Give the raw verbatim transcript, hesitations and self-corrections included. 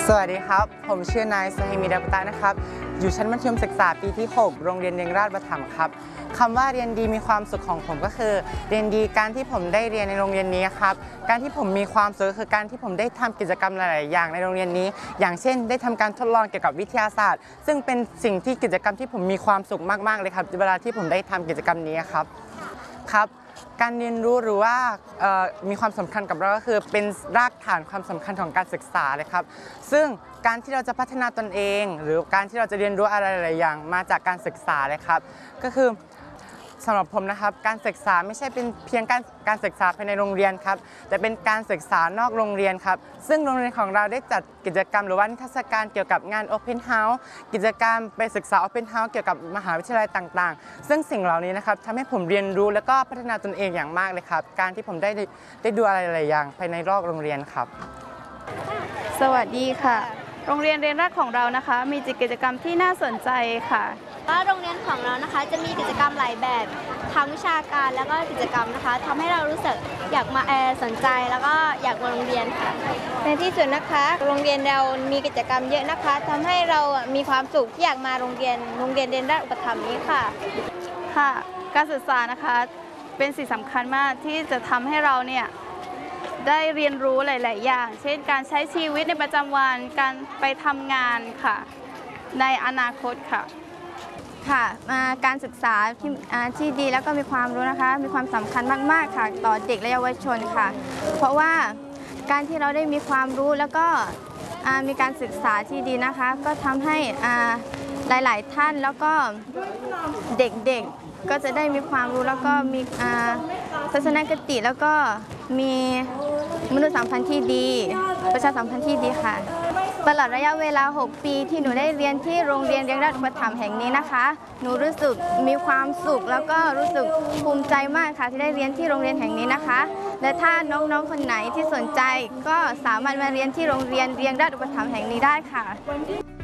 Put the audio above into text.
สวัสดีครับผมชื่อนายสหิมิดาปตะนะครับอยู่ชั้นมัธยมศึกษาปีที่หกโรงเรียนเรียงราชประถมครับคำว่าเรียนดีมีความสุขของผมก็คือเรียนดีการที่ผมได้เรียนในโรงเรียนนี้ครับการที่ผมมีความสุขคือการที่ผมได้ทำกิจกรรมหลายๆอย่างในโรงเรียนนี้อย่างเช่นได้ทำการทดลองเกี่ยวกับวิทยาศาสตร์ซึ่งเป็นสิ่งที่กิจกรรมที่ผมมีความสุขมากๆเลยครับเวลาที่ผมได้ทำกิจกรรมนี้ครับครับการเรียนรู้หรือว่ามีความสำคัญกับเราก็คือเป็นรากฐานความสำคัญของการศึกษาเลยครับซึ่งการที่เราจะพัฒนาตนเองหรือการที่เราจะเรียนรู้อะไรหลายอย่างมาจากการศึกษาเลยครับก็คือสำหรับผมนะครับการศึกษาไม่ใช่เป็นเพียงการการศึกษาภายในโรงเรียนครับแต่เป็นการศึกษานอกโรงเรียนครับซึ่งโรงเรียนของเราได้จัดกิจกรรมหรือว่านิทรรศการเกี่ยวกับงาน Open House กิจกรรมไปศึกษา Open House เกี่ยวกับมหาวิทยาลัยต่างๆซึ่งสิ่งเหล่านี้นะครับทำให้ผมเรียนรู้และก็พัฒนาตนเองอย่างมากเลยครับการที่ผมได้ได้ดูอะไรหลายอย่างภายในรอบโรงเรียนครับสวัสดีค่ะโรงเรียนเรียนรัฐของเรานะคะมีกิจกรรมที่น่าสนใจค่ะว่าโรงเรียนของเรานะคะจะมีกิจกรรมหลายแบบทั้งวิชาการแล้วก็กิจกรรมนะคะทำให้เรารู้สึกอยากมาแอร์สนใจแล้วก็อยากมาโรงเรียนค่ะในที่สุดนะคะโรงเรียนเรามีกิจกรรมเยอะนะคะทำให้เรามีความสุขที่อยากมาโรงเรียนโรงเรียนเรียนราชอุปถัมภ์นี้ค่ะค่ะการศึกษานะคะเป็นสิ่งสำคัญมากที่จะทำให้เราเนี่ยได้เรียนรู้หลาย ๆ อย่างเช่นการใช้ชีวิตในประจำวันการไปทำงานค่ะในอนาคตค่ะค่ะการศึกษาที่ที่ดีแล้วก็มีความรู้นะคะมีความสำคัญมากๆค่ะต่อเด็กและเยาวชนค่ะเพราะว่าการที่เราได้มีความรู้แล้วก็มีการศึกษาที่ดีนะคะก็ทำให้หลาย ๆ ท่านแล้วก็เด็ก ๆ ก็จะได้มีความรู้แล้วก็มีทัศนคติแล้วก็มีมนุษยสัมพันธ์ที่ดีประชาสัมพันธ์ที่ดีค่ะตลอดระยะเวลาหกปีที่หนูได้เรียนที่โรงเรียนเรียงราชอุปถัมภ์แห่งนี้นะคะหนูรู้สึกมีความสุขแล้วก็รู้สึกภูมิใจมากค่ะที่ได้เรียนที่โรงเรียนแห่งนี้นะคะและถ้าน้องๆคนไหนที่สนใจก็สามารถมาเรียนที่โรงเรียนเรียงราชอุปถัมภ์แห่งนี้ได้ค่ะ